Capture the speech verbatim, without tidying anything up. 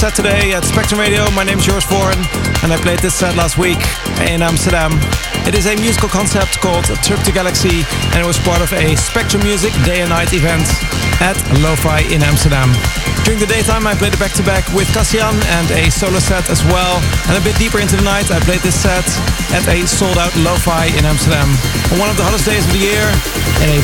set today at Spectrum Radio. My name is Joris Voorn, and I played this set last week in Amsterdam. It is a musical concept called Trip to Galaxy, and it was part of a Spectrum Music Day and Night event at Lo-Fi in Amsterdam. During the daytime, I played it back-to-back with Cassian and a solo set as well. And a bit deeper into the night, I played this set at a sold-out Lo-Fi in Amsterdam. On one of the hottest days of the year, in a